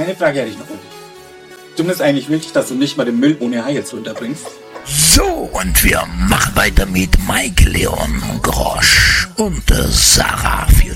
Eine Frage hätte ich noch. Stimmt es eigentlich wirklich, dass du nicht mal den Müll ohne Haie zu unterbringst? So, und wir machen weiter mit Mike Leon Grosch und Sarah für